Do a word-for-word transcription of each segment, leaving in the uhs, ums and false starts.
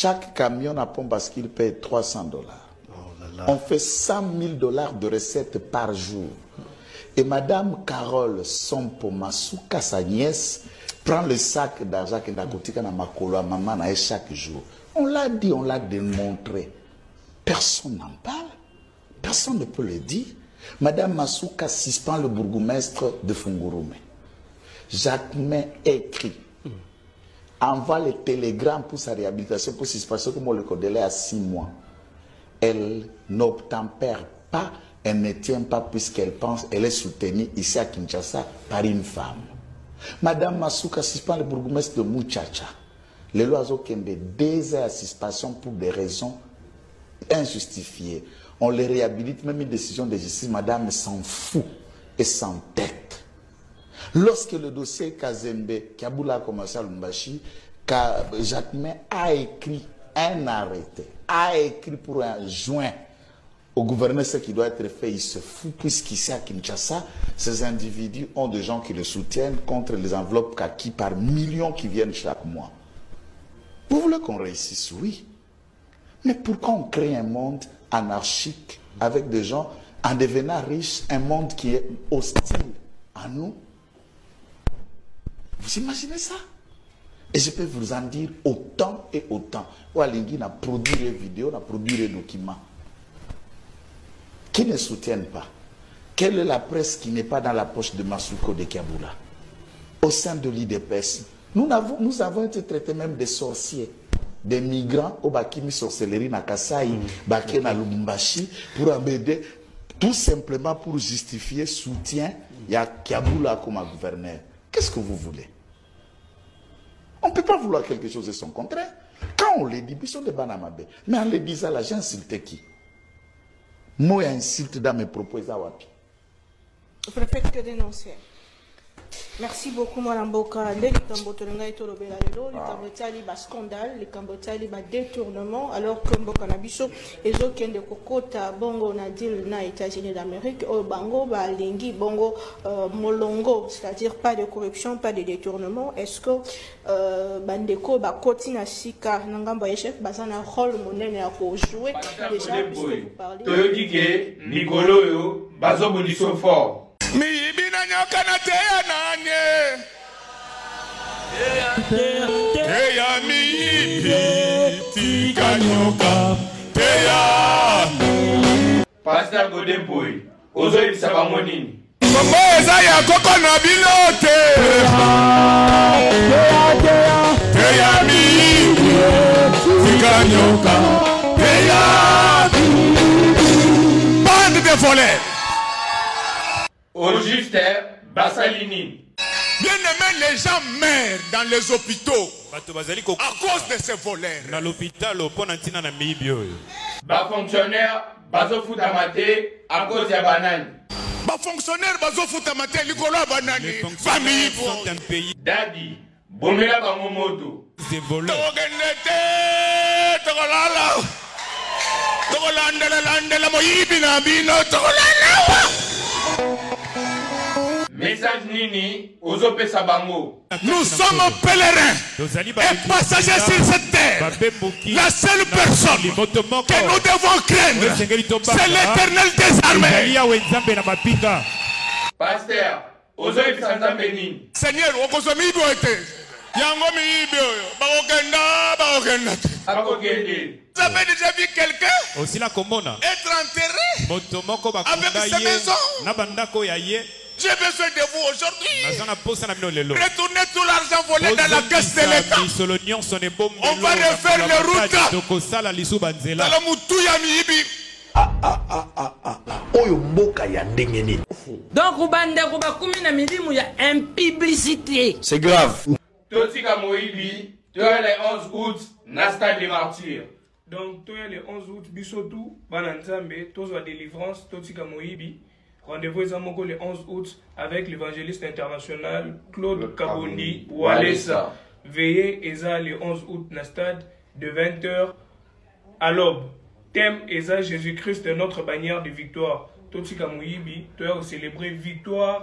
Chaque camion à pompe bascule paye trois cents dollars. On fait cent mille dollars de recettes par jour. Et Madame Carole Sompo Masuka, sa nièce, prend le sac d'argent qu'elle a coûté à Makolo, à maman, chaque jour. On l'a dit, on l'a démontré. Personne n'en parle. Personne ne peut le dire. Madame Masuka suspend le bourgmestre de Fungurume. Jacquemin écrit, envoie les télégrammes pour sa réhabilitation, pour suspension, comme on le délai à six mois. Elle n'obtempère pas, elle ne tient pas puisqu'elle pense, elle est soutenue ici à Kinshasa par une femme. Madame Masuka suspend le bourgmestre de Muchacha. Les lois ont deux heures à suspension pour des raisons injustifiées. On les réhabilite, même une décision de justice, madame s'en fout et s'entête. Lorsque le dossier Kazembe, Kaboula commencé à Lumbashi, Jacquemin a écrit un arrêté, a écrit pour un joint au gouverneur ce qui doit être fait, il se fout, puisqu'ici à Kinshasa, ces individus ont des gens qui le soutiennent contre les enveloppes kaki par millions qui viennent chaque mois. Vous voulez qu'on réussisse? Oui. Mais pourquoi on crée un monde anarchique avec des gens en devenant riches, un monde qui est hostile à nous? Vous imaginez ça? Et je peux vous en dire autant et autant. Oualingui a produit des vidéos, a produit des documents qui ne soutiennent pas. Quelle est la presse qui n'est pas dans la poche de Masuko de Kaboula? Au sein de l'I D P S, nous avons, nous avons été traités même des sorciers, des migrants au Bakimi sorcellerie na Kasai, Baké na Lubumbashi, pour embêter, tout simplement pour justifier soutien à Kaboula comme gouverneur. Qu'est-ce que vous voulez? On ne peut pas vouloir quelque chose de son contraire. Quand on le dit, ils sont des banamabe. Mais en le disant, là, j'ai insulté qui? Moi, insulte dans mes propos, Zawapi. Vous ne faites que dénoncer. Merci beaucoup, Mme Boka. Les Cambotolanga et Tolobela, les Cambotali, bas scandale, les Cambotali, bas détournement, alors que Mboka Nabiso, et aucun de Kokota, Bongo, Nadil, na États-Unis d'Amérique, au Bango, ba Lingi, Bongo, euh, Molongo, c'est-à-dire pas de corruption, pas de détournement. Est-ce que euh, Bandeko, ba Kotina Sika, Nangamba Echef, Bazana rôle monnaie à jouer déjà, puisque vous parlez. Toyodike, Nicolo, yo, Bazo Boniso fort. Mi ibina nyoka na teya nanye Teya mi ibi tika nyoka Teya Pasteur Godemboy, Ozo ibisaba monini Mambo eza ya koko na bilote Teya mi ibi tika nyoka Teya Bande de volets. Au juste, Bassalini. Bien aimé, les gens meurent dans les hôpitaux à cause de ces voleurs. Dans l'hôpital, au Nantina na Mibio. Bas fonctionnaire, bazo futamate à cause de banane. Bas fonctionnaire, bazo futamate likolo banane. Famille sont un pays. Daddy, bomela bangomoto. Des voleurs. Togenete, togolala. Togolanda la landa la moyibi na bino togolala. Message Nini, Ozope Sabango. Nous sommes pèlerins et passagers sur cette terre. La seule personne que nous devons craindre, c'est l'Éternel des armées. Pasteur, Ozope Sanzambeni. Seigneur, Okozomi Boete. Yango mi ibio, Bagokenda, Bagokenda. Akokende. Vous avez déjà vu quelqu'un aussi la commune être enterré avec sa maison? J'ai besoin de vous aujourd'hui. Retournez tout l'argent volé dans la caisse de l'État. On va refaire les routes. Dans le Moutouya Miibi. Ah ah ah ah ah. Oyo mboka ya ndenge nini. Donc ubande kuba kumi na milimu ya impiblicité. C'est grave. Totika Moibi, tu as les onze août, Nasta des martyrs. Donc tu as les onze août, Bisotou, Bananzambe, Tozo délivrance, Totika Moibi. Rendez-vous le onze août avec l'évangéliste international Claude Kabondi Walesa. Veillez Eza le onze août na stade de vingt heures à l'aube. Thème Eza Jésus-Christ, notre bannière de victoire. Totika Moyibi, tu as célébré victoire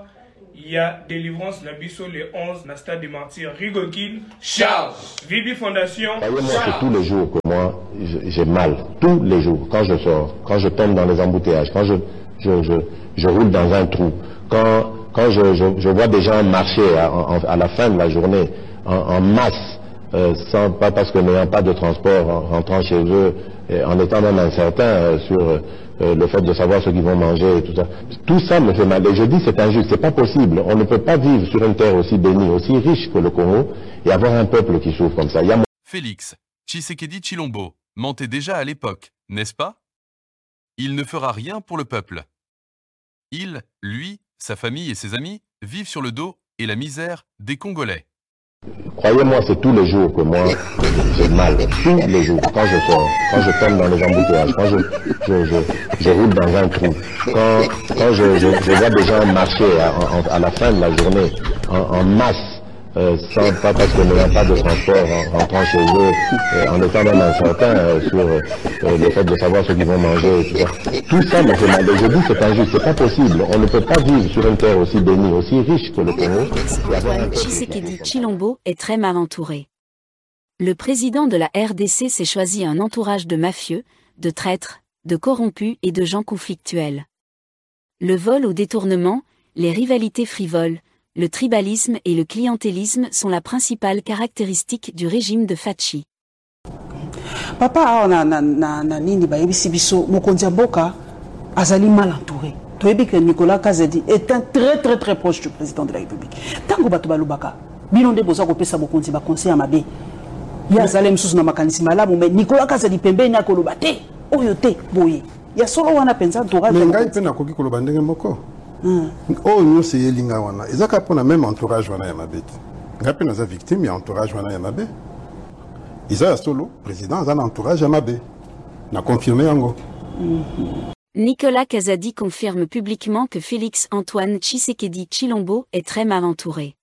il y a délivrance Nabiso le onze, na stade des martyrs. Rigokin, Charles. Vibi Fondation, Charles. Tous les jours que moi, j'ai mal. Tous les jours. Quand je sors, quand je tombe dans les embouteillages, quand je, je, je, je roule dans un trou, quand, quand je, je, je vois des gens marcher à, à la fin de la journée en, en masse, euh, sans, pas parce que n'ayant pas de transport, en rentrant chez eux, et en étant même incertain euh, sur euh, le fait de savoir ce qu'ils vont manger et tout ça. Tout ça me fait mal. Et je dis c'est injuste, c'est pas possible. On ne peut pas vivre sur une terre aussi bénie, aussi riche que le Congo et avoir un peuple qui souffre comme ça. Il y a... Félix Tshisekedi Tshilombo mentait déjà à l'époque, n'est-ce pas? Il ne fera rien pour le peuple. Il, lui, sa famille et ses amis vivent sur le dos et la misère des Congolais. Croyez-moi, c'est tous les jours que moi, j'ai mal. Tous les jours. Quand je sors, quand je tombe dans les embouteillages, quand je, je, je, je roule dans un trou, quand, quand je, je, je vois des gens marcher à, à, à la fin de la journée en, en masse, euh, sans, pas parce que n'ayant pas de transport, en rentrant chez eux, euh, en étant même incertain euh, sur euh, le fait de savoir ce qu'ils vont manger et tout ça. Tout ça me fait mal. Et je dis c'est injuste, c'est pas possible. On ne peut pas vivre sur une terre aussi bénie, aussi riche que le Congo. Antoine Tshisekedi Tshilombo est très mal entouré. Le président de la R D C s'est choisi un entourage de mafieux, de traîtres, de corrompus et de gens conflictuels. Le vol au détournement, les rivalités frivoles, le tribalisme et le clientélisme sont la principale caractéristique du régime de Fachi. Papa, na na na na nini ba yebisi biso mokonzi mboka azali mal entouré. Toyebi que Nicolas Kazadi est un très très très proche du président de la République. Tango bato balobaka, bilonde boza ko pesa mokonzi ba conseil mabe. Ya zalem susu na makanisi malamu mais Nicolas Kazadi pembeni akoloba te, oyo te boye. Ya solo wana penza entourage. Mais ngai pe na koki koloba ndenge moko. Oh, nous c'est Elinga wana. Ils ont même entourage wana ya mabe. Ngapi na za victime ya entourage wana ya mabe. Ils ont solo président za entourage ya mabe. Na confirmé yango. Nicolas Kazadi confirme publiquement que Félix Antoine Tshisekedi Tshilombo est très mal entouré.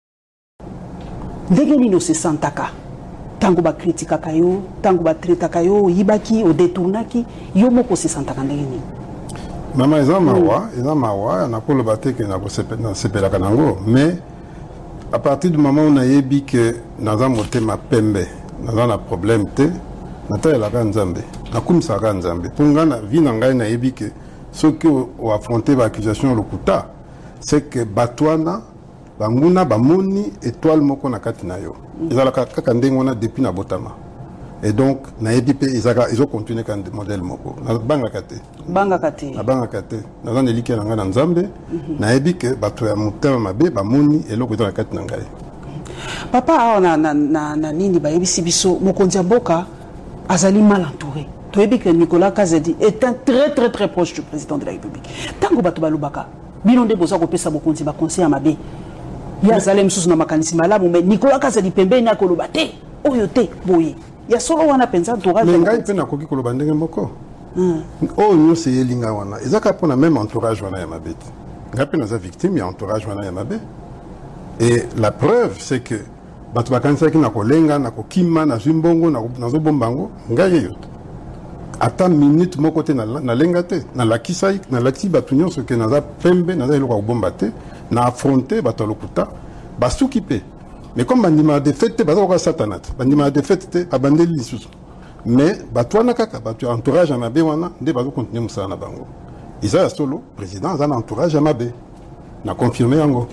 Ndenge no se santaka. Tango ba kritika kayo, tango ba treta kayo, yibaki o détournaki, yo moko se santaka ndenge ni. Maman, ils ont mawa, ils ont mawa, on a pour le bâtir que nous sepela kanango, mais à partir du moment où on a dit que nous avons monté ma pembe, nous avons un problème, nous avons la ganzambe, nous avons la ganzambe. Pour nous, la vie n'a dit que ceux qui ont affronté l'accusation le kuta, c'est que Batouana, Banguna, Bamoni, étoile moko na katinayo. Ils ont la kakandengona depuis na botama. Et donc, ils ont continué avec le modèle moko. Banga kate. Banga kate. Banga kate. Nous avons dit que nous avons Nzambe. Nous avons dit que nous avons dit que moni et l'eau dans la kate nangai. Papa, na na na na nini ba yebisi biso mokonzi mboka azali mal entouré. Toyebi que Nicolas Kazadi est un très très très proche du président de la République. Tango bato balobaka, bilonde boza ko pesa mokonzi ba conseil mabe. Ya zalem susu na makanisi malamu mais Nicolas Kazadi pembeni akoloba te, oyo te boye. Ya solo wana penza entourage. Mais ngai pe na koki koloba ndenge moko. Oh, nous c'est Elinga wana. Ils ont même entourage wana ya mabe. Ngai pe na za victime ya entourage wana ya mabe. Et la preuve c'est que bato bakanisa ki na kolenga na kokima na zimbongo na zo bombango ngai yoto. Ata minute moko te na na lenga te na lakisa na lakisi bato nyonso ke na za pembe na za eloko bomba te na affronter bato lokuta basuki pe. Mais comme bandima de fête, baza satanat, bandima de fête abandeli lisusu. Mais batwana kaka, batu entourage à mabe wana, nde bazo continuer musala na bango. Isa solo président za entourage à mabe. Na confirmé yango.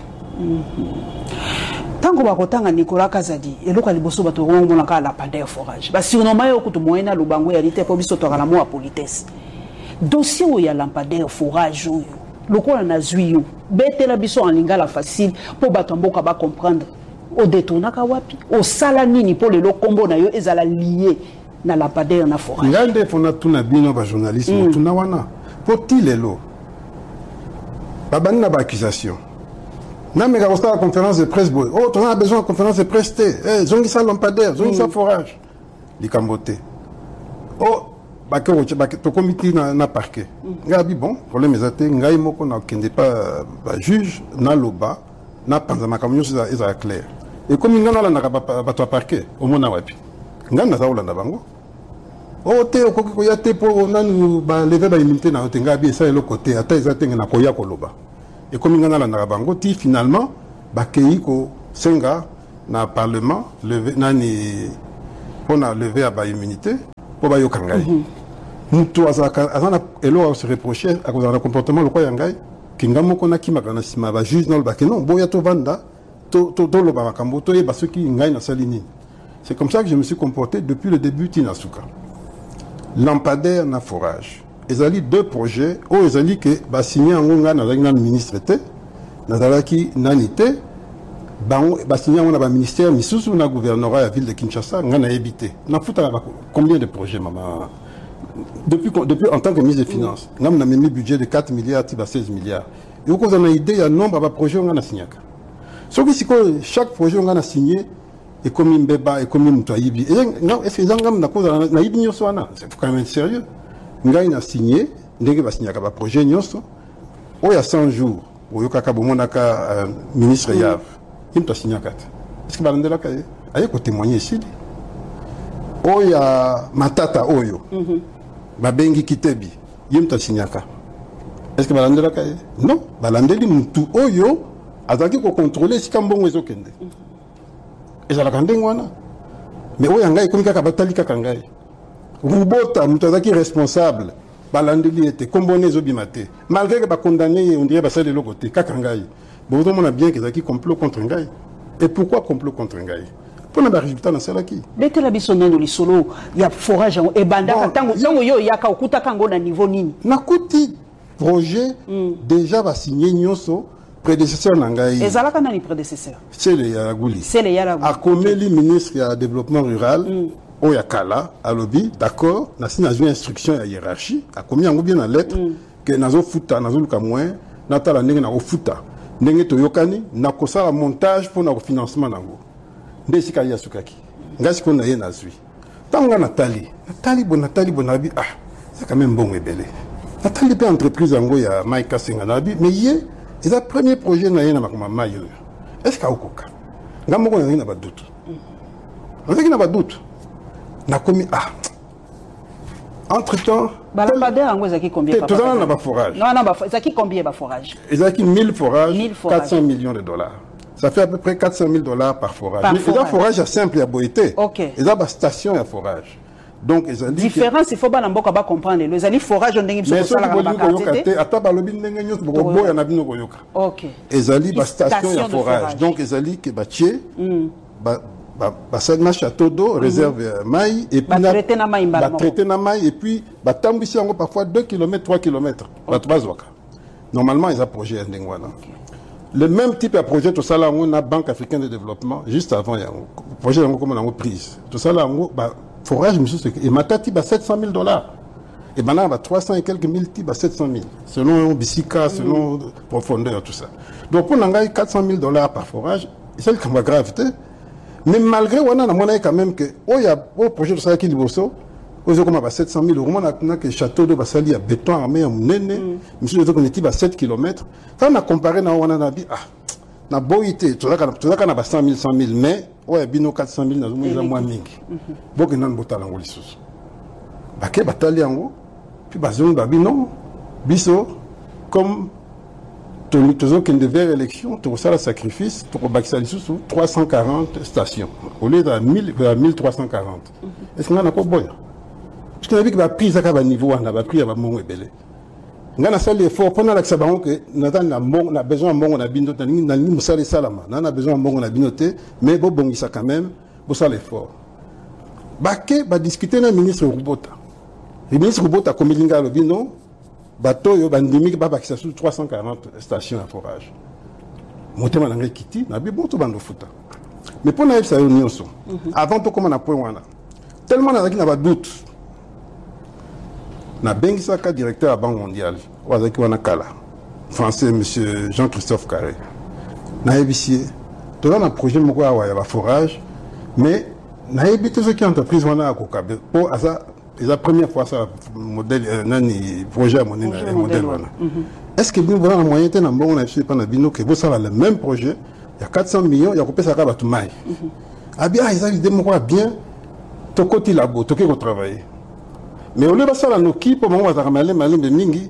Tango bakotanga Nicolas Kazadi, eloko liboso bato rongo na kala lampadaire forage. Ba surnommé yo kutu moyena lubango ya lite po biso tokala mo a politesse. Dossier ya lampadaire forage yo. Lokola na zwi yo. Betela biso en lingala facile po bato mboka ba comprendre. Au détournaka wapi au sala nini pour le kombo na yo ezala lié na lampadaire na forage ngande fona tuna bino ba journalisme tuna wana poti lelo babani na ba accusation na mega ko la conférence de presse boy oh on a besoin de conférence de presse té eh zongi sa lampadaire zongi sa forage likambote oh ba ko ba to comité na na parquet ngabi bon problème ezate ngai moko na kende pas ba juge na loba na panza makamyo za eza clair. Et comme ngana la na bato parquet au mona wapi ngana za ulanda bango o te ko ko ya te po nanu ba lever ba immunité na tenga bi ça le côté ata ezate na koya koloba et comme il y a la Narabango, finalement, bakei ko senga na parlement levé nani on a levé à ba immunité pour ba yokangai. Mutu azaka azana elo se reprocher à cause d'un comportement le quoi yangai kingamo kona kimaka na sima ba juge non ba non boya to vanda to to to lo ba makambo to e ba ceux qui ngai na salini. C'est comme ça que je me suis comporté depuis le début Tinasuka. Lampadaire na forage. Ils ont deux projets où ils ont dit que bah signé en Ouanga dans le ministre était Nazalaki nanité bah signé en un ministère Misusu na gouvernorat à la ville de Kinshasa on a évité na fouta combien de projets maman depuis depuis en tant que ministre des finances on a mis un budget de quatre milliards à seize milliards et au cause on a idée il y a nombre de projets on a signé sauf que chaque projet on a signé et comme Mbeba et comme Mutaibi et non est-ce que on a cause na ibi nyoso ana c'est quand même sérieux ngai a signé ndenge ba signé ka projet nyoso o ya cent jours o yoka ka bomonaka ministre Yav il t'a signé quatre est-ce que balandela ka aye ko témoigner ici o ya matata oyo ba bengi kitebi yim t'a signé ka est-ce que balandela ka non balandeli mutu oyo azaki ko contrôler si kambongo ezokende ezala kandengo wana mais oyo ngai komika ka batali ka ngai Rubota, Moutazaki responsable, Balandeli était comboné Zobimate. Malgré que condamné, on dirait que c'est de l'autre côté, Kakangaï. Bon, on a bien qu'ils aient complot contre Ngaï. Et pourquoi complot contre Ngaï? Pour le résultat dans celle qui. Dès que la bisonne dans le solo, il y a forage et banda, tango, tango yo, il y a kaukuta kango na niveau nini. Nakuti projet déjà va signer Nyoso. Prédécesseur Nangaï. Et Zalaka n'a ni prédécesseur. C'est le Yaragouli. C'est le Yaragouli. A Komeli, ministre du développement rural. Oyakala, à lobby, d'accord, n'a pas une instruction à hiérarchie, a commis un bien en lettre, que nazo futa, nazo luka moins, natala nenge na futa, nenge to yokani, na kosa montage pour notre financement nango. Ndesi kaya sukaki. Ngasi ko na ye nazui. Tanga Nathalie, Nathalie bon Nathalie bonabi, ah, c'est quand même bon et belé. Nathalie pe entreprise ango ya Maïka Senganabi, mais yé, c'est le premier projet na ye na makoma mayo. Est-ce ka okoka? Ngamoko na na ba doute. On sait qu'il n'a pas de doute. Na commis ah entre temps balabadère en zaki combien tout ça n'a pas forage non non zaki combien ba forage zaki mille forages quatre cents millions de dollars ça fait à peu près quatre cent mille dollars par forage mais forage. forage à simple à boité OK et ça ba station à forage donc ils ont dit différence il faut ba namboka ba comprendre les ali forage ndenge biso ça la ba qualité ata ba lobi ndenge nyot bo boya na bino koyoka OK ils ali ba station à forage donc ils ali que ba tie ba ça na château d'eau réserve maï et puis traité na maï ba traité na maï et puis ba tambisi yango parfois deux kilomètres trois kilomètres ba trois normalement ils a projet ndengwana le même type de projet tout ça là on a Banque africaine de développement juste avant yango projet yango comme on a prise tout ça là on ba forage monsieur et matati ba sept cent mille dollars et maintenant ba trois cents et quelques mille ti ba sept cent mille selon Bissika selon profondeur tout ça donc pour nangai quatre cent mille dollars par forage c'est le gravité. Mais malgré on a monnaie quand même que oh il y a au projet de ça qui liboso aux comme à sept cent mille euros on a que château de Basali à béton armé en nene monsieur de qu'on était à sept kilomètres quand on a comparé na on a dit ah na boité tout ça tout ça na ba cent mille cent mille mais ouais bino quatre cent mille na zo moins mingi boke nan botala ngoli susu baké batali yango puis bazon ba bino biso comme toujours qu'il devait élection, tout ça le sacrifice pour Baxali sous trois cent quarante stations au lieu de mille trois cent quarante. Est-ce qu'on a pas bon? Parce qu'on a vu que la prise à un niveau, on a pris à mon ébélé. On a fait l'effort pendant la sabaron que on a besoin de bon on a binoté, on a mis ça les salama, on a besoin de bon on a binoté, mais bon bon ça quand même, pour ça l'effort. Baké va discuter avec le ministre Rubota. Le ministre Rubota comme il a le bino. Bateau yo bandimi ba bakisa sur trois cent quarante stations à forage. Motema na ngekiti na bi bon to bando futa. Mais pour na ça nyonso. Avant to comme na point wana. Tellement na zaki na ba doute. Na bengisa ka directeur à Banque mondiale. Wazaki wana kala. Français monsieur Jean-Christophe Carré. Na ébicier. To na projet moko awa ya ba forage mais na ébité ce qui entreprise wana a kokabe. Pour asa c'est la première fois ça modèle nani projet à mon modèle voilà. Est-ce que vous voyez la moyenne d'un bon on a fait pendant bino que vous savez le même projet il y a quatre cents millions il y a coupé ça à tout maï. Ah bien ils ont dit moi bien to côté labo to que travailler. Mais au lieu de ça la noki pour moi ça ramener malin de mingi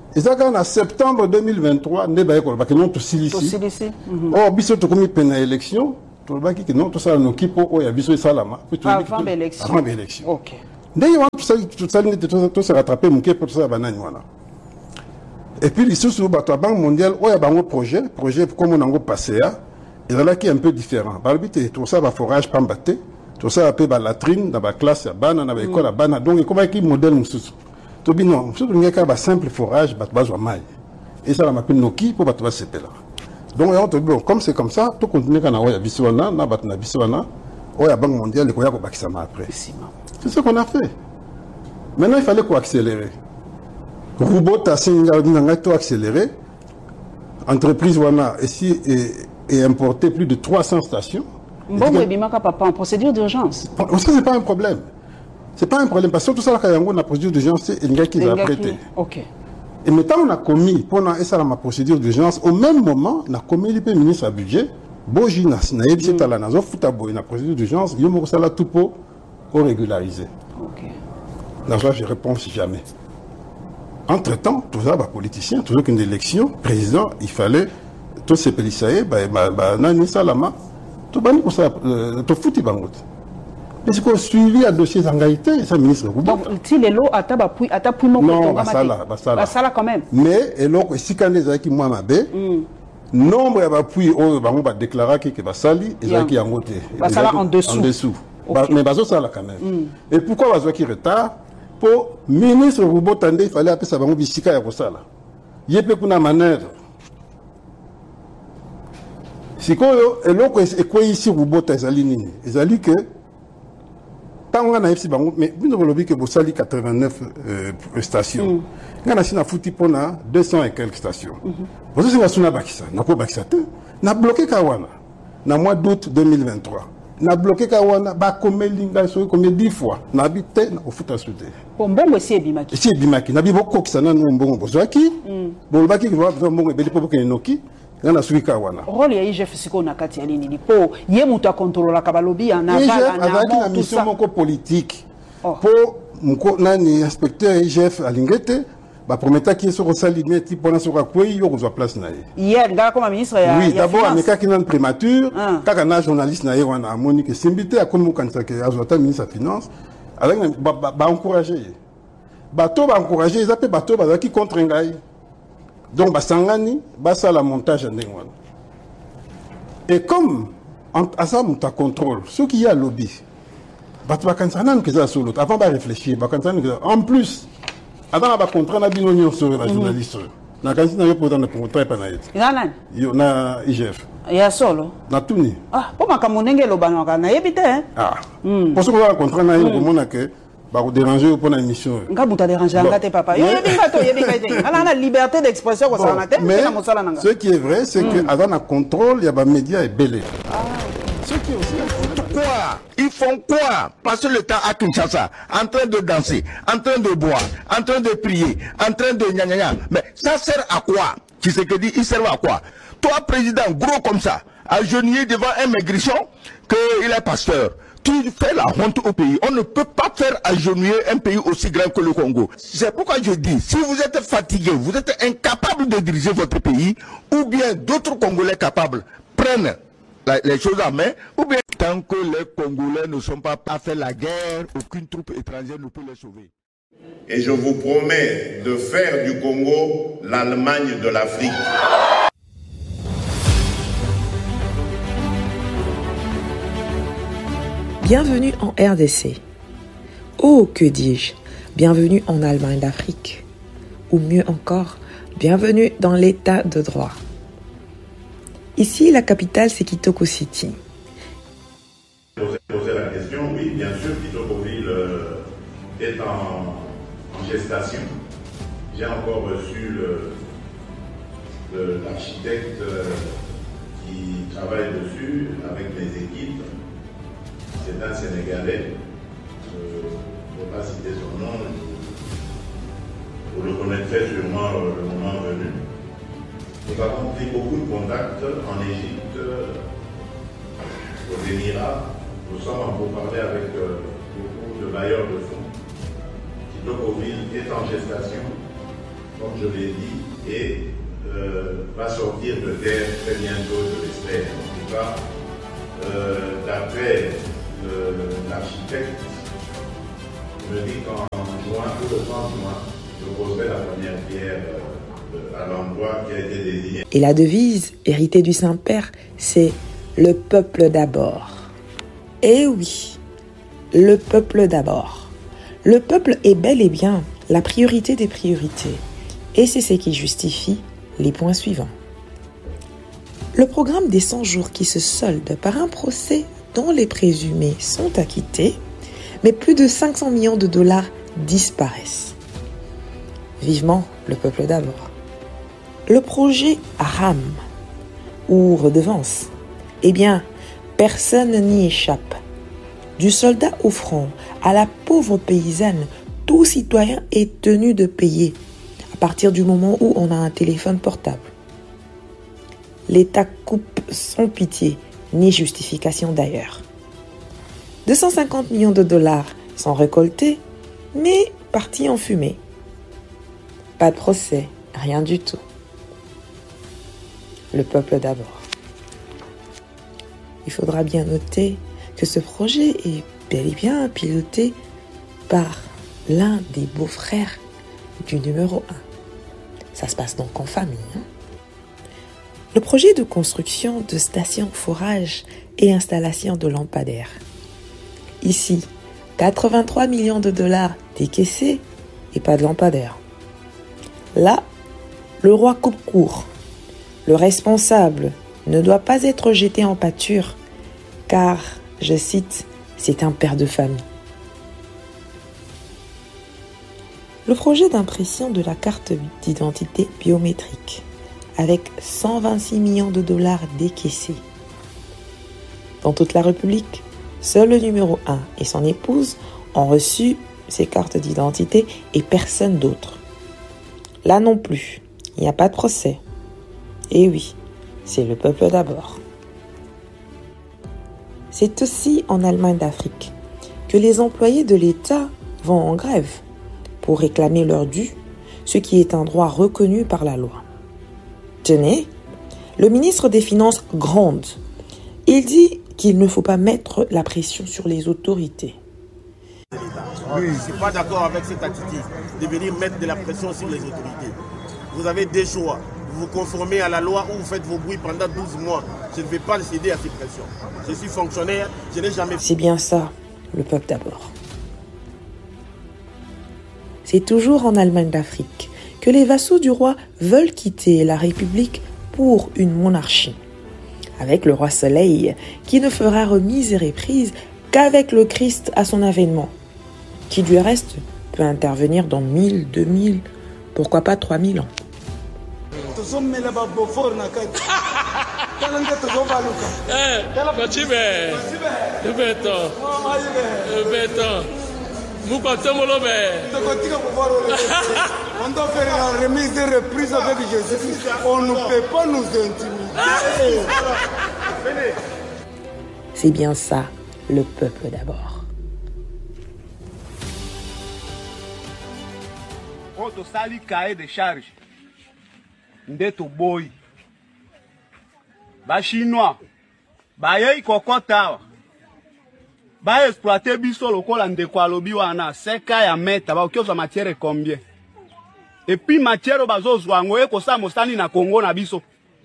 Et ça, en septembre deux mille vingt-trois, nous avons tout ici. Oh, biso to komi pena élection, to baki que non, tout ça nous kipo o ya biso salama. Avant l'élection. Avant l'élection. OK. D'ailleurs, tout ça, tout ça, tout ça rattrapé, mon pour ça, banane, voilà. Et puis, ici, sur la Banque mondiale, il y a un projet, projet comme on a passé, il y a qui est un peu différent. Par le but, tout ça va forage, pas battre, tout ça va payer la latrine, dans la classe, dans l'école, dans l'école, donc, comment est-ce qu'il modèle, monsieur? Tout bien, non, monsieur, il y a un simple forage, il y a un maille. Et ça, on appelle Noki pour battre ce là. Donc, comme c'est comme ça, tout continue quand on a Biswana, on a battu Biswana, on a la Banque mondiale, il y a un Bakisama après. C'est ce qu'on a fait. Maintenant, il fallait qu'on accélérer. Robot a accéléré. Entreprise Wana ici et importé plus de trois cents stations. Bon, mais Bimaka papa en procédure d'urgence. Ça, c'est pas un problème. C'est pas un problème parce que tout ça, quand on a procédure d'urgence, c'est une gars qui a prêté. Ok. Et maintenant, on a commis, pendant ma procédure d'urgence, au même moment, on a commis le ministre à budget. Boji na sinaïb c'est à la nazo futabo une procédure d'urgence. Il y a ça tout pour régulariser. Ok. Dans ça, je réponds jamais. Entre-temps, tout ça, bah, politicien, toujours qu'une élection, président, il fallait, tous ces policiers, bah, bah, bah, nani salama, tout bani pour ça, tout fouti bangot. Mais c'est qu'on suivi un dossier d'engagité, ça, ministre de Donc, si les lots à tabac, à tabac, non, bah, ça là, bah, ça là. Bah, ça là quand même. Mais, et l'autre, si quand les qui moi m'abé, nombre d'appui, oh, bah, on va déclarer que va sali, et ça qui a monté. Bah, ça là en dessous. En dessous. Bah, mais, bah, ça là quand même. Et pourquoi va qui retard? Pour ministre Roubo Tandé, il fallait appeler ça bango bisika ya kosala. Yepe kuna manœuvre. Sikoyo eloko ekwe ici Roubo Tazali nini. Ezali que tant on a ici bango mais bino bolobi que bosali quatre-vingt-neuf euh, stations. Ngana sina futi pona deux cents et quelques stations. Bozo singa suna bakisa, nako bakisa te. Na bloqué Kawana na mois d'août deux mille vingt-trois. Na bloqué Kawana ba komelinga so comme dix fois na habité na ofuta soute. Bombongo si ebimaki. Si ebimaki na bibo kokisana no mbongo bozaki. Bon baki va mbongo ebeli po ke noki na suki Kawana. Rôle ya I G F siko na kati ya nini ni po ye mutu a contrôler ka balobi na vala na na mission moko politique. Po mko nani inspecteur I G F alingete ba prometa qui sur sali meti pona sur quoi yo kozwa place na ye. Hier ngala comme ministre ya oui d'abord ameka ki nan primature kaka na journaliste na ye wana Monique Simbité a comme kanisa ke azota ministre de finance avec ba ba encourager bato ba encourager ils appellent bato ba qui contre ngai donc ba sangani ba ça la montage ndenge wana et comme à ça muta contrôle ce qui y a lobby bato ba kanisa nan que ça solo avant ba réfléchir ba kanisa en plus avant ba contrat na bino nyo sur la journaliste na kanisa na yo pour dans le contrat pa na yet nana yo na I G F ya solo na tuni ah po makamonenge lo banwa na yebite hein ah pour ce qu'on va contrat na yo komona que ba ko déranger pour na émission nga buta déranger ngate papa yo yebinga to yebinga te ala na liberté d'expression ko ça na te na mosala nanga ce qui est vrai c'est que avant na contrôle ya ba médias et belé ce qui est aussi quoi? Ils font quoi? Passer le temps à Kinshasa, en train de danser, en train de boire, en train de prier, en train de gna gna gna. Mais ça sert à quoi? Tu sais que dit, il sert à quoi? Toi, président, gros comme ça, agenouillé devant un maigrichon, qu'il est pasteur. Tu fais la honte au pays. On ne peut pas faire agenouiller un pays aussi grand que le Congo. C'est pourquoi je dis, si vous êtes fatigué, vous êtes incapable de diriger votre pays, ou bien d'autres Congolais capables prennent les choses en main, ou bien tant que les Congolais ne sont pas à faire la guerre, aucune troupe étrangère ne peut les sauver. Et je vous promets de faire du Congo l'Allemagne de l'Afrique. Bienvenue en R D C. Oh, que dis-je, bienvenue en Allemagne d'Afrique. Ou mieux encore, bienvenue dans l'état de droit. Ici, la capitale, c'est Kitoko City. Poser la question, oui, bien sûr, Kitokoville euh, est en, en gestation. J'ai encore reçu l'architecte euh, qui travaille dessus avec mes équipes. C'est un Sénégalais. Je ne vais pas citer son nom. Vous le connaîtrez sûrement euh, le moment venu. Nous avons pris beaucoup de contacts en Égypte, aux Émirats. Nous sommes en pourparlers avec euh, beaucoup de bailleurs de fonds. Kitokoville est en gestation. comme je l'ai dit, et euh, va sortir de terre très bientôt, je l'espère. En tout cas, euh, d'après l'architecte, il me dit qu'en juin, tout le trente juin, je poserai la première pierre euh, à l'endroit qui a été désigné. Et la devise, héritée du Saint-Père, c'est « Le peuple d'abord ». Eh oui, le peuple d'abord. Le peuple est bel et bien la priorité des priorités. Et c'est ce qui justifie les points suivants. Le programme des cent jours qui se solde par un procès dont les présumés sont acquittés, mais plus de cinq cents millions de dollars disparaissent. Vivement le peuple d'abord. Le projet RAM ou redevance, eh bien, personne n'y échappe. Du soldat au front à la pauvre paysanne, tout citoyen est tenu de payer à partir du moment où on a un téléphone portable. L'État coupe sans pitié, ni justification d'ailleurs. deux cent cinquante millions de dollars sont récoltés, mais partis en fumée. Pas de procès, rien du tout. Le peuple d'abord. Il faudra bien noter que ce projet est bel et bien piloté par l'un des beaux-frères du numéro un. Ça se passe donc en famille. Hein? Le projet de construction de stations forage et installation de lampadaires. Ici, quatre-vingt-trois millions de dollars décaissés et pas de lampadaires. Là, le roi coupe court. Le responsable ne doit pas être jeté en pâture car, je cite, c'est un père de famille. Le projet d'impression de la carte d'identité biométrique avec cent vingt-six millions de dollars décaissés. Dans toute la République, seul le numéro un et son épouse ont reçu ces cartes d'identité et personne d'autre. Là non plus, il n'y a pas de procès. Et oui, c'est le peuple d'abord. C'est aussi en Allemagne d'Afrique que les employés de l'État vont en grève pour réclamer leur dû, ce qui est un droit reconnu par la loi. Tenez, le ministre des Finances gronde. Il dit qu'il ne faut pas mettre la pression sur les autorités. Oui, je ne suis pas d'accord avec cette attitude de venir mettre de la pression sur les autorités. Vous avez des choix. Vous vous conformez à la loi ou vous faites vos bruits pendant douze mois. Je ne vais pas céder à ces pressions. Je suis fonctionnaire, je n'ai jamais... C'est bien ça, le peuple d'abord. C'est toujours en Allemagne d'Afrique que les vassaux du roi veulent quitter la République pour une monarchie. Avec le roi Soleil, qui ne fera remise et reprise qu'avec le Christ à son avènement, qui du reste peut intervenir dans mille, deux mille, pourquoi pas trois mille ans. On doit faire la remise et reprise avec Jésus. On ne peut pas nous intimider. C'est bien ça, le peuple d'abord. Quand on sali cahier de charge, ndeto boy, ba chinois, ba yei kokota. Ba exploiter biso lokola ndeko alobi wana seka ya meta ba okioza matière combien et puis matière bazozwa ngo eko sa mosani na Congo na biso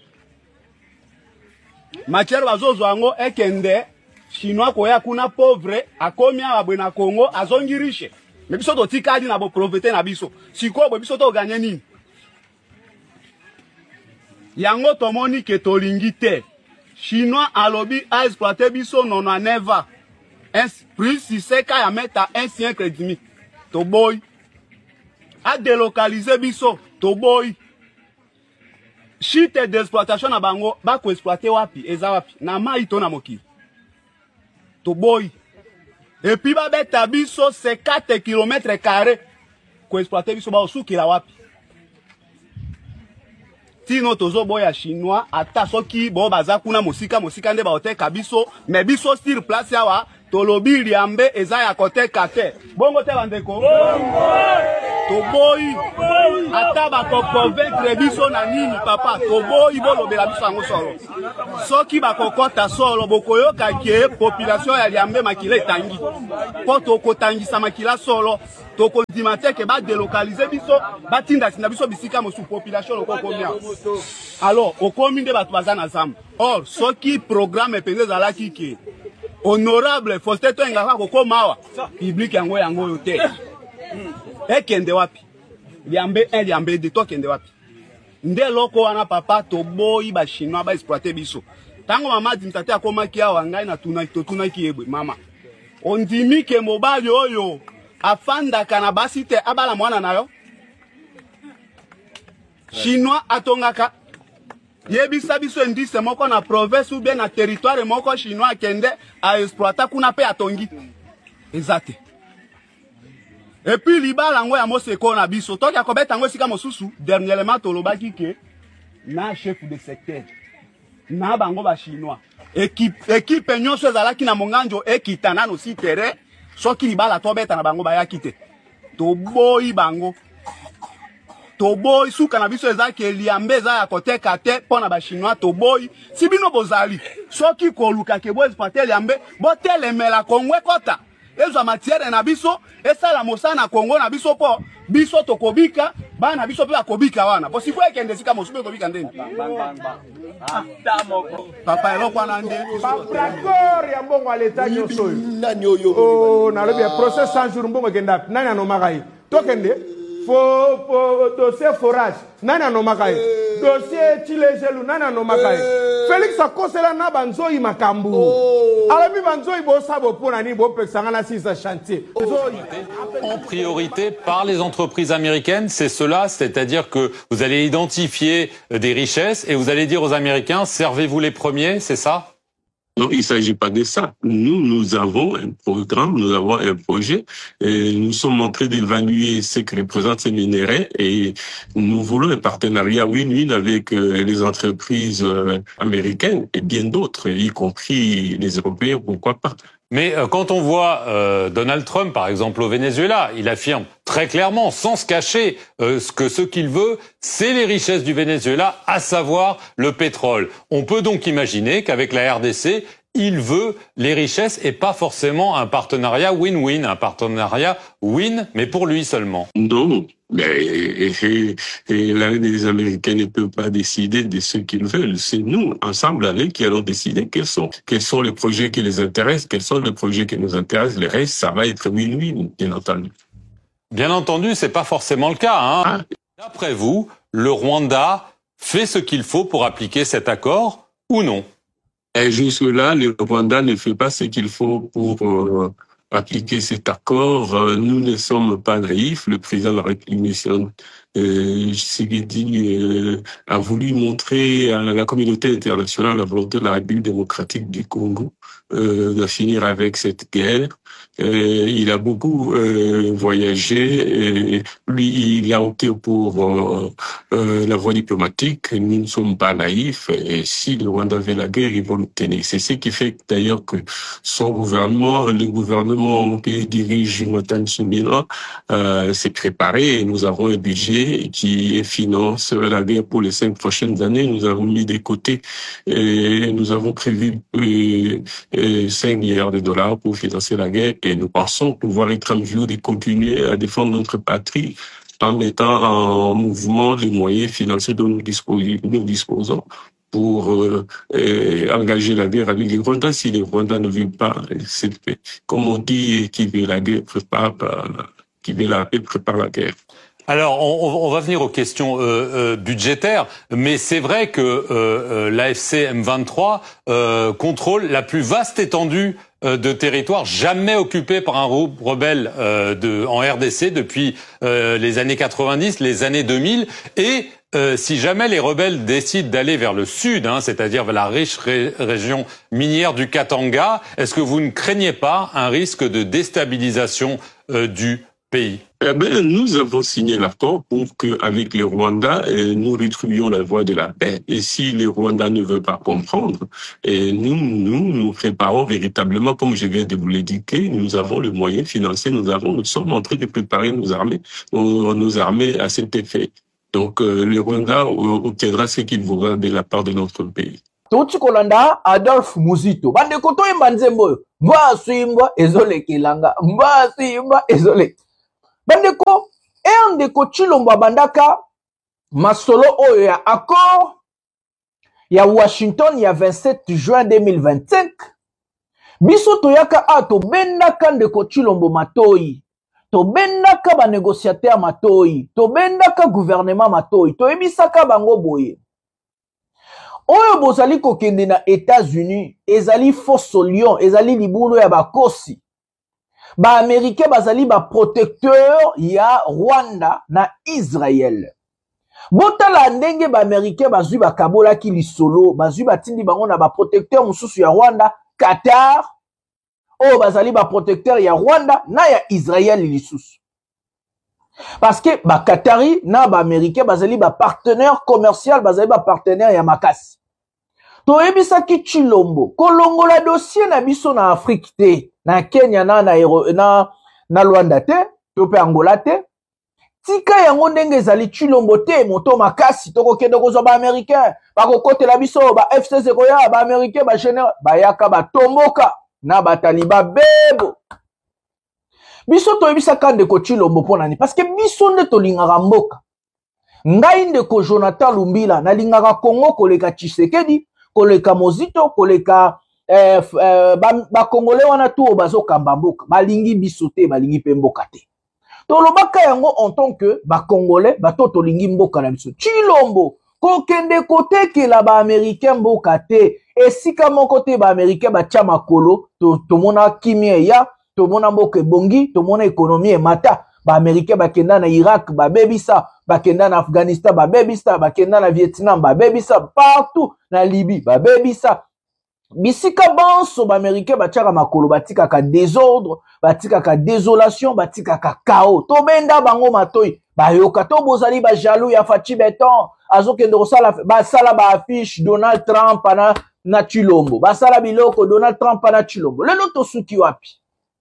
matière bazozwa ngo ekende chinois ko ya kuna pauvre akomi abwe na Congo azongi riche mais biso to tikadi na bo profiter na biso siko bo biso to gagner nini yango tomoni ke tolingi te chinois alobi a exploiter biso nono neva. Plus si c'est qu'à mettre à un siècle et demi, to boy, à délocaliser biso, to boy, chite d'exploitation à bango, ba ko exploiter wapi, eza wapi, na ma ito na moki, to boy, et puis ba beta biso c'est quatre kilomètres carrés, ko exploiter biso ba osuki la wapi. Tino tozo boya chinois, ata soki bo baza kuna mosika mosika nde ba oteka biso, mais biso sur place yawa. Tolobi liambe eza ya kote kate. Bongo te bandeko. Bongo! toboyi ata bakoconvaincre biso na nini papa toboyi bolobela biso yango solo soki bakokota solo bokoyoka ke population ya Liambe makila etangi po tokotangisa makila solo tokondima te ke badelokalize biso batinda sinda biso bisika mosu population lokokomia alors okomi nde bato baza na zamba or soki programme epenze ezalaki ke honorable Faustin Toengaka kokoma awa public yango yango oyo te ekende wapi Liambe un Liambe deux tokende wapi nde loko wana papa toboyi ba chinois ba exploiter biso tango mama dimtate akomaki awa ngai na tuna totunaki ebwe mama ondimi ke mobali oyo afandaka na basi te abala mwana nayo chinois atongaka yebisa biso indice moko na province ou bien na territoire moko chinois akende a exploiter kuna pe atongi ezate et puis libala ngo ya moseko na biso toki akobeta ngo sika mosusu dernièrement tolobaki ke na chef de secteur na bango ba chinois équipe équipe nyonso ezalaki na monganjo ekitana no si terrain soki libala tobeta na bango bayaki te toboyi bango toboyi suka na biso ezaki Liambe za ya koteka te pona ba chinois toboyi sibino bozali soki koluka ke bo exploiter Liambe bo telemela kongwe kota ezo matière na biso esala mosana Kongo na biso po biso tokobika bana biso pe akobika wana po sifo ekende sika mosupe kobika ndeni papa eloko na nde d'accord ya mbongo à l'état nyoso nani oyo oh na lobi procès cent jours mbongo kenda nani anomaka yi tokende fo fo dossier forage nani anomaka yi dossier Chilejelu nani anomaka yi Félix akosela na banzoi makambu alabi banzoi bo sabo pona ni bo pexanga na six chantier en priorité par les entreprises américaines, c'est cela, c'est-à-dire que vous allez identifier des richesses et vous allez dire aux Américains servez-vous les premiers, c'est ça? Non, il ne s'agit pas de ça. Nous, nous avons un programme, nous avons un projet, et nous sommes en train d'évaluer ce que représentent ces minerais et nous voulons un partenariat win-win avec euh, les entreprises euh, américaines et bien d'autres, y compris les Européens, pourquoi pas. Mais euh, quand on voit euh, Donald Trump, par exemple, au Venezuela, il affirme très clairement, sans se cacher, euh, que ce qu'il veut, c'est les richesses du Venezuela, à savoir le pétrole. On peut donc imaginer qu'avec la R D C, il veut les richesses et pas forcément un partenariat win-win, un partenariat win, mais pour lui seulement. Non. Mais et, et, et là, les Américains ne peuvent pas décider de ce qu'ils veulent. C'est nous, ensemble, allez, qui allons décider quels sont, quels sont les projets qui les intéressent, quels sont les projets qui nous intéressent. Le reste, ça va être win-win, bien entendu. Bien entendu, c'est pas forcément le cas, hein. Ah. D'après vous, le Rwanda fait ce qu'il faut pour appliquer cet accord ou non? Et jusque-là, le Rwanda ne fait pas ce qu'il faut pour euh, appliquer cet accord. Euh, nous ne sommes pas naïfs. Le président de la République, euh, Tshisekedi, euh, a voulu montrer à la communauté internationale la volonté de la République démocratique du Congo euh, de finir avec cette guerre. Euh, il a beaucoup euh, voyagé. Et lui, il a opté pour euh, euh, la voie diplomatique. Nous ne sommes pas naïfs. Et si le Rwanda veut la guerre, ils vont l'obtenir. C'est ce qui fait d'ailleurs que son gouvernement, le gouvernement qui dirige Matan Sumina, euh, s'est préparé. Et nous avons un budget qui finance la guerre pour les cinq prochaines années. Nous avons mis de côté et nous avons prévu euh, euh, cinq milliards de dollars pour financer la guerre. Et nous pensons pouvoir être en mesure de continuer à défendre notre patrie en mettant en mouvement les moyens financiers dont nous disposons, nous disposons pour euh, euh, engager la guerre avec les Rwandais. Si les Rwandais ne veulent pas cette paix, comme on dit, qui veut la guerre prépare, qui veut la paix prépare la guerre. Alors, on, on va venir aux questions euh, euh, budgétaires, mais c'est vrai que euh, euh, l'A F C M vingt-trois euh, contrôle la plus vaste étendue euh, de territoire jamais occupée par un rebelle euh, de, en R D C depuis euh, les années quatre-vingt-dix, les années deux mille, et euh, si jamais les rebelles décident d'aller vers le sud, hein, c'est-à-dire vers la riche ré région minière du Katanga, est-ce que vous ne craignez pas un risque de déstabilisation euh, du pays? Eh ben, nous avons signé l'accord pour qu'avec les Rwandais, eh, nous rétribuions la voie de la paix. Et si les Rwandais ne veulent pas comprendre, eh, nous, nous, nous préparons véritablement, comme je viens de vous l'indiquer, nous avons le moyen financier, nous avons, nous sommes en train de préparer nos armées, nos, nos armées à cet effet. Donc, euh, les Rwandais obtiendra ce qu'ils voudront de la part de notre pays. Touti kolanda Adolphe Muzito. Bande koto imba nzembo. Mba suimba ezole kilanga. Mba suimba ezole. Bande ko ende ko Chilombo bandaka masolo oyo ya accord ya Washington ya vingt-sept juin deux mille vingt-cinq. Biso toyaka ato bendaka ndeko Chilombo matoi. To bendaka ba négociateur matoi. To bendaka gouvernement matoi. To ebisaka bango boye. Oyo bozali kokende na États-Unis, ezali fosso lion, ezali libulu ya bakosi. Ba Américain bazali ba protecteur ya Rwanda na Israël. Botala ndenge ba Américain bazui ba kabola ki lisolo, bazui batindi bango na ba protecteur mususu ya Rwanda, Qatar. Oyo bazali ba protecteur ya Rwanda na ya Israël lisusu. Parce que ba Qatari na ba Américain bazali ba partenaire commercial, bazali ba partenaire ya makasi. To ebisa ki Chilombo, kolongola dossier na biso na Afrique te, na Kenya na na na, na Rwanda te, to pe Angola te. Tika yango ndenge ezali Chilombo te, moto makasi toko kende kozwa ba Américain, ba kokotela biso ba F C C koya ba Américain ba général, ba yaka ba tomboka na ba taliba bebo. Biso to ebisa kande ko Chilombo pona ni parce que biso nde to lingaka mboka. Ngai ndeko Jonathan Lumbila na lingaka Congo koleka Tshisekedi, koleka Mozito, koleka eh, eh, ba, ba Congolais wana tu bazo kamba mboka, balingi biso te, balingi pe mboka te. To lobaka yango en tant que ba Congolais, ba to to lingi mboka na biso. Chilombo ko kende kote ke la ba Américain mboka te, esika moko te ba Américain ba tia makolo, to to mona kimia ya to mona mboka bongi, to mona économie e mata. Ba Américain ba kenda na Irak, ba bebisa, ba kenda na Afghanistan, ba bebisa, ba kenda na Vietnam, ba bebisa, partout na Libye, ba bebisa. Bisika banso ba Américain ba tiaka makolo, ba tika ka désordre, ba tika ka désolation, ba tika ka chaos. To benda bango matoi, ba yoka to bozali ba jaloux ya Fachi Beton, azo kende kosala ba sala ba affiche Donald Trump na na Chilombo. Ba sala biloko Donald Trump na Chilombo. Lelo to suki wapi?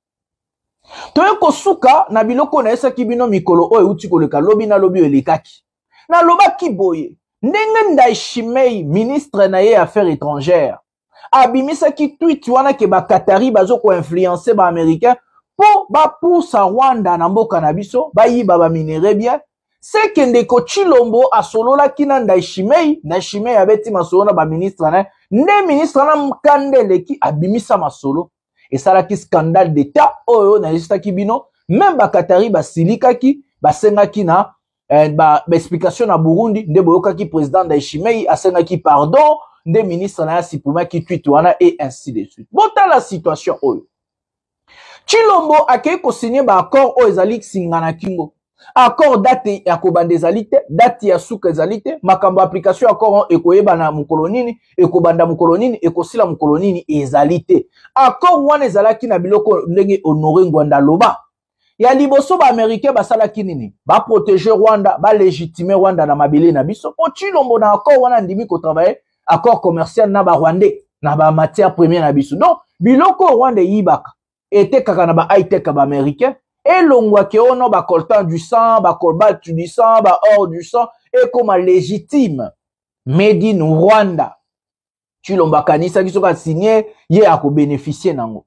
Toye kosuka na biloko na esa kibino mikolo oyo uti koleka lobi na lobi elekaki. Na loba kiboye. Ndenge Ndayishimiye ministre na ye affaires étrangères. Abimisa ki tweet wana ke ba Qatari bazo ko influencer ba américain po ba poussa Rwanda na mboka na biso ba yiba ba minere bien. C'est que ndeko Chilombo asolola kina Ndayishimiye, Ndayishimiye abeti masolo na ba ministre na ne ministre na mkandele ki abimisa masolo. Et ça là qui scandale d'état oyo na lista kibino même ba Qatari ba silika ki ba senga ki na eh, ba, ba explication na Burundi nde boyoka ki président Ndayishimiye asenga ki pardon nde ministre na sipuma ki tweet wana et ainsi de suite. Bota la situation oyo Chilombo akei ko signer ba accord oyo ezali singana kingo accord date ya kobanda ezali te, date ya suka ezali te, makambo application accord ekoyeba na mukolonini, ekobanda mukolonini, ekosila mukolonini ezali te. Accord wana ezalaki na biloko ndenge Honoré Ngwanda loba. Ya liboso ba Américain basalaki nini? Ba protéger Rwanda, ba légitimer Rwanda na mabele na biso. Po Chilombo na accord wana ndimi ko travailler accord commercial na ba Rwandais, na ba matière première na biso. Donc biloko Rwanda yibaka ete kaka na ba high tech ba Américain. Et l'ongwa ke ono ba coltan du sang, ba cobalt du sang, ba or du sang, et comme légitime. Made in Rwanda. Chilombo kanisa kisoka signé, ye ako bénéficier nango.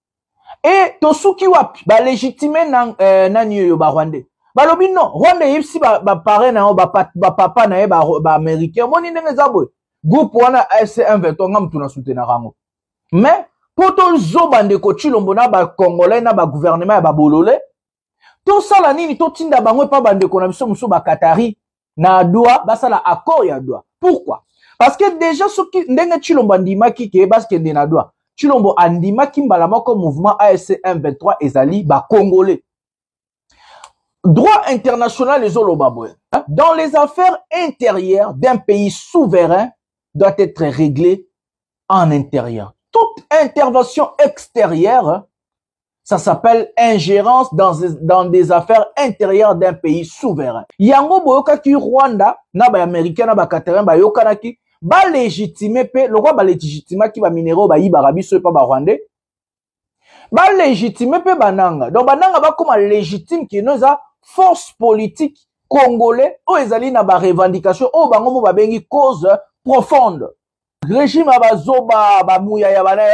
Et tosuki wapi, ba légitime nan, euh, nani yo ba Rwandais. Ba lobi non, Rwanda yipsi ba, ba pare na ba, ba, ba papa na ye ba, ba américain. Moni nenge zabwe. Groupe wana F C M vingt-trois ngam tuna soutenir rango. Mais, poto zoba ndeko Chilombo na ba Congolais na ba gouvernement ya ba bolole to sala nini to tinda bango pa bandeko na biso muso ba Qatari na Doha basala accord ya Doha. Pourquoi? Parce que déjà soki ndenge Chilombo andimaki ke baskende na Doha Chilombo andimaki mbala moko mouvement A F C M vingt-trois ezali ba Congolais. Droit international les olobabwe. Dans les affaires intérieures d'un pays souverain doit être réglé en intérieur. Toute intervention extérieure Ça s'appelle ingérence dans, dans des affaires intérieures d'un pays souverain. Yango boyoka ki Rwanda, na ba américain na ba Cameroun ba yokana ki ba légitimer pe le roi ba légitimer ki ba minéraux ba yiba biso pa ba Rwandais. Ba légitimer pe bananga. Donc bananga ba comme légitime ki noza force politique congolais o ezali na ba revendication o bango mo ba bengi cause profonde. Régime abazoba ba mouya ya bana.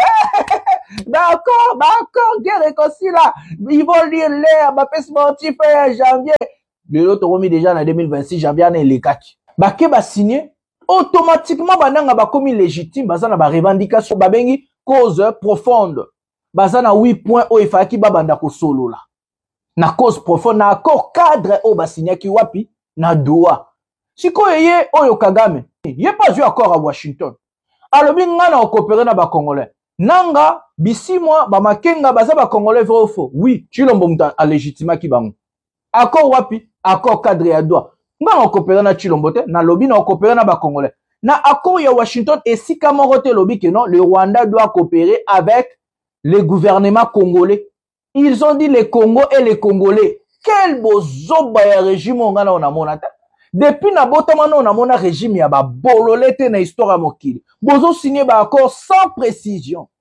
D'accord, d'accord, guerre réconcile là. Ils vont lire l'air, ma paix sportif janvier. Le lot remis déjà en deux mille vingt-six, janvier, on est les kaki. Bah, que bah signé, automatiquement, bah, n'a pas commis légitime, bah, ça n'a pas revendication, bah, bengi, cause profonde. Bah, ça n'a huit points, oh, il faut qu'il bah, banda ko solo là. Na cause profonde, na accord cadre, oh, bah, signé ki wapi, na doa. Si ko yé, oh, yo Kagame, yé pas eu accord à Washington. Alors, bien, on a coopéré na ba Congolais. Nanga, bisi moi, ba makenga, baza ba Congolais vrai ou faux? Oui, tu l'as bon à légitima ki bango. Accord wapi, accord cadre à doigt. Nga on coopère na Chilombote, na lobby na on coopère na ba Congolais. Na accord ya Washington et si Kamorote lobby que non, le Rwanda doit coopérer avec le gouvernement congolais. Ils ont dit les Congos et les Congolais. Quel beau zoba ya régime on a on a monata. Depuis na botamano on a mona régime ya ba bololete na histoire mokili. Bozo signé ba accord sans précision.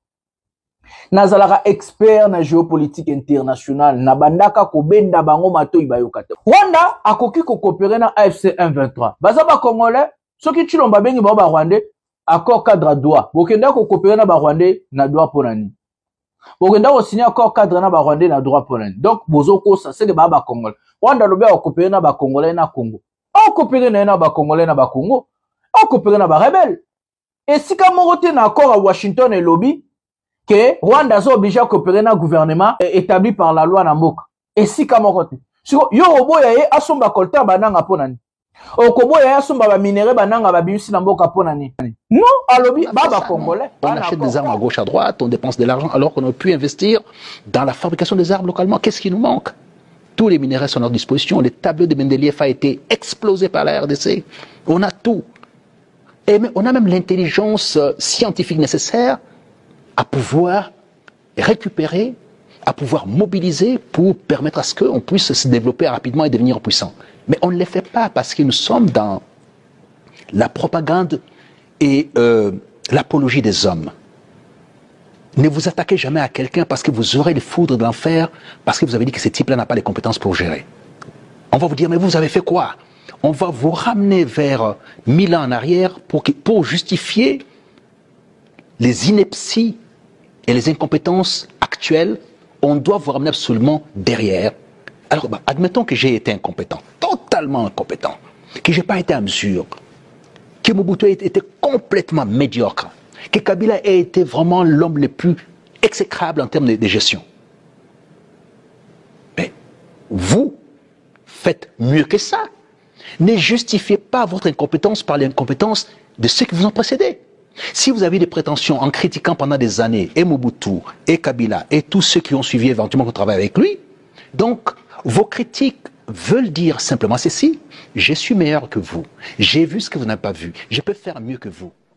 Nazalara expert na géopolitique internationale na bandaka ko benda bango mato ibayokate. Rwanda akoki ko coopérer na A F C M vingt-trois. Baza ba Congolais, soki chilomba bengi ba Rwandais, accord cadre droit. Bokenda ko coopérer na ba Rwandais na droit ponani. Bokenda ko signer accord cadre na ba Rwandais na droit ponani. Donc bozo ko ça c'est que ba ba Congolais. Rwanda lobe ko coopérer na ba Congolais na Congo. On coopérer na ba Congolais na ba Congo. On coopérer na ba rebelle. Et si Kamorote na accord à Washington et lobby que Rwanda est obligé à coopérer dans le gouvernement établi par la loi Namboka. Et si Kamorote. Yo robo ya ye asomba kolta bananga ponani. Okobo ya asomba ba minéraux bananga ba bimisi Namboka ponani. Non, à lobby baba congolais. On achète des armes à gauche à droite, on dépense de l'argent alors qu'on aurait pu investir dans la fabrication des armes localement. Qu'est-ce qui nous manque? Tous les minéraux sont à notre disposition. Le tableau de Mendeleev a été explosé par la R D C. On a tout. Et on a même l'intelligence scientifique nécessaire à pouvoir récupérer, à pouvoir mobiliser pour permettre à ce qu'on puisse se développer rapidement et devenir puissant. Mais on ne le fait pas parce que nous sommes dans la propagande et euh, l'apologie des hommes. Ne vous attaquez jamais à quelqu'un parce que vous aurez les foudres de l'enfer, parce que vous avez dit que ce type-là n'a pas les compétences pour gérer. On va vous dire, mais vous avez fait quoi? On va vous ramener vers mille ans en arrière pour, que, pour justifier les inepties et les incompétences actuelles. On doit vous ramener absolument derrière. Alors, bah, admettons que j'ai été incompétent, totalement incompétent, que je n'ai pas été à mesure, que Mobutu a été complètement médiocre, que Kabila a été vraiment l'homme le plus exécrable en termes de, de gestion. Mais vous faites mieux que ça. Ne justifiez pas votre incompétence par l'incompétence de ceux qui vous ont précédé. Si vous avez des prétentions en critiquant pendant des années et Mobutu, et Kabila, et tous ceux qui ont suivi éventuellement votre travail avec lui, donc vos critiques veulent dire simplement ceci: je suis meilleur que vous, j'ai vu ce que vous n'avez pas vu, je peux faire mieux que vous.